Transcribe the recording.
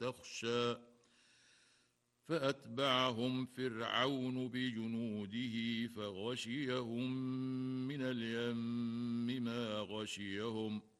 يخشى فأتبعهم فرعون بجنوده فغشيهم من اليم ما غشيهم